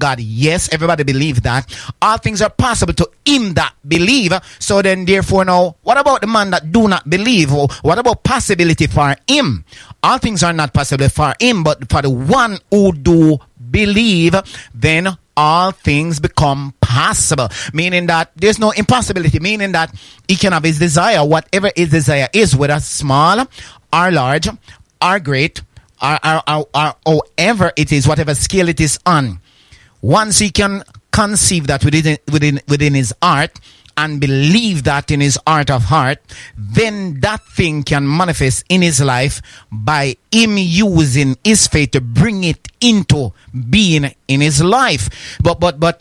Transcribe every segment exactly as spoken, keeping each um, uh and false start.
God. Yes, everybody believe that. All things are possible to him that believe. So then, therefore, now, what about the man that do not believe? What about possibility for him? All things are not possible for him, but for the one who do believe, then all things become possible. Meaning that there's no impossibility. Meaning that he can have his desire, whatever his desire is, whether small or large or great or, or, or, or however it is, whatever scale it is on. Once he can conceive that within within within his heart and believe that in his heart of heart, then that thing can manifest in his life by him using his faith to bring it into being in his life. But but but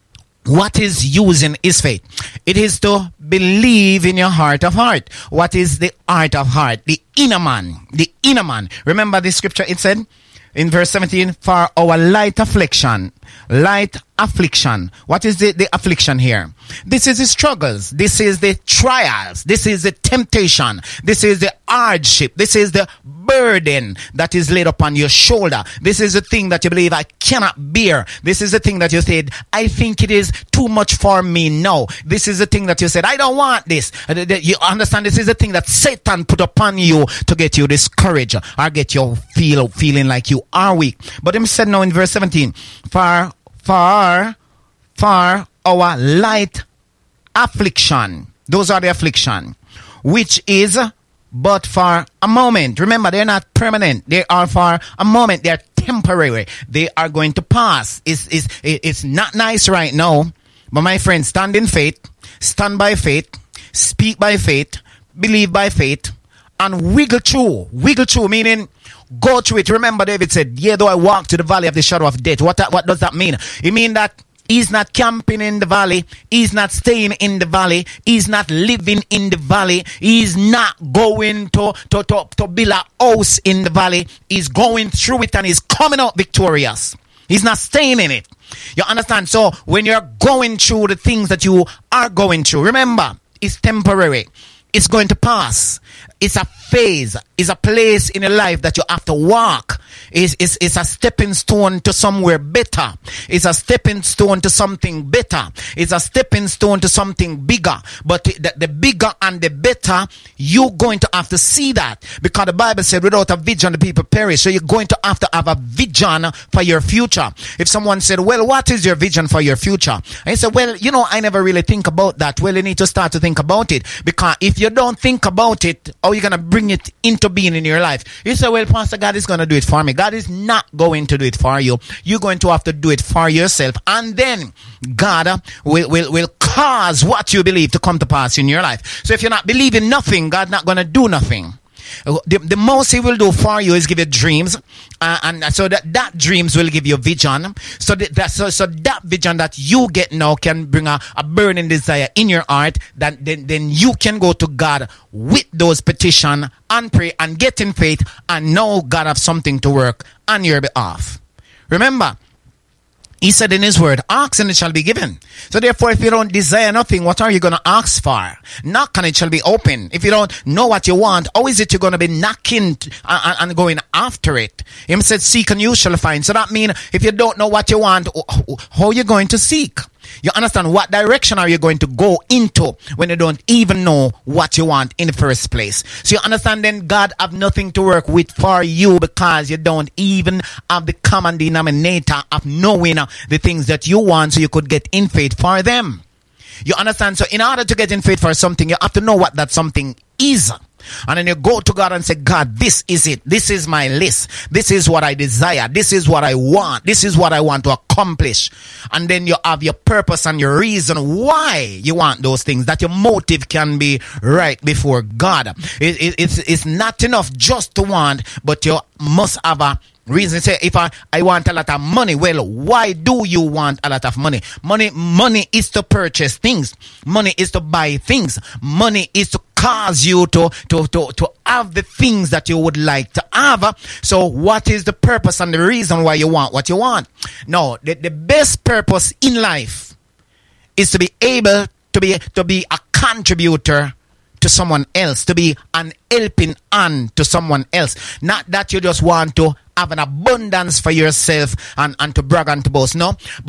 what is using his faith? It is to believe in your heart of heart. What is the heart of heart? The inner man. The inner man. Remember the scripture, it said in verse seventeen, for our light affliction. Light affliction. What is the, the affliction here? This is the struggles. This is the trials. This is the temptation. This is the hardship. This is the burden that is laid upon your shoulder. This is the thing that you believe I cannot bear. This is the thing that you said, I think it is too much for me now. This is the thing that you said, I don't want this. You understand? This is the thing that Satan put upon you to get you discouraged or get you feel feeling like you are weak. But him said now in verse seventeen, for For, for our light affliction. Those are the affliction. Which is but for a moment. Remember, they're not permanent. They are for a moment. They're temporary. They are going to pass. It's, it's, it's not nice right now. But my friend, stand in faith. Stand by faith. Speak by faith. Believe by faith. And wiggle through. Wiggle through, meaning go through it. Remember, David said, yea, though I walk to the valley of the shadow of death. What, what does that mean? It means that he's not camping in the valley. He's not staying in the valley. He's not living in the valley. He's not going to, to, to, to build a house in the valley. He's going through it and he's coming out victorious. He's not staying in it. You understand? So when you're going through the things that you are going through, remember, it's temporary. It's going to pass. It's a phase. It's a place in your life that you have to walk. It's, it's, it's a stepping stone to somewhere better. It's a stepping stone to something better. It's a stepping stone to something bigger. But the, the bigger and the better, you're going to have to see that. Because the Bible said, without a vision, the people perish. So you're going to have to have a vision for your future. If someone said, well, what is your vision for your future? I said, well, you know, I never really think about that. Well, you need to start to think about it. Because if you don't think about it, how are you going to bring it into being in your life? You say, well, Pastor, God is going to do it for me. God is not going to do it for you. You're going to have to do it for yourself. And then God uh, will, will, will cause what you believe to come to pass in your life. So if you're not believing nothing, God's not going to do nothing. The, the most he will do for you is give you dreams, uh, and so that, that dreams will give you vision. So that, that so, so that vision that you get now can bring a, a burning desire in your heart. That then, then you can go to God with those petition and pray and get in faith, and know God have something to work on your behalf. Remember, he said in his word, ask and it shall be given. So therefore, if you don't desire nothing, what are you going to ask for? Knock and it shall be open. If you don't know what you want, how is it you're going to be knocking and, and going after it? Him said, seek and you shall find. So that means if you don't know what you want, how are you going to seek? You understand what direction are you going to go into when you don't even know what you want in the first place? So you understand then God have nothing to work with for you because you don't even have the common denominator of knowing the things that you want so you could get in faith for them. You understand? So in order to get in faith for something, you have to know what that something is. And then you go to God and say, God, this is it. This is my list. This is what I desire. This is what I want. This is what I want to accomplish. And then you have your purpose and your reason why you want those things. That your motive can be right before God. It, it, it's, it's not enough just to want, but you must have a reason. Say, if I, I want a lot of money, well, why do you want a lot of money? Money, money is to purchase things. Money is to buy things. Money is to cause you to, to, to, to have the things that you would like to have. So what is the purpose and the reason why you want what you want? No, the, the best purpose in life is to be able to be, to be a contributor to someone else, to be an helping hand to someone else. Not that you just want to have an abundance for yourself and, and to brag and to boast, no.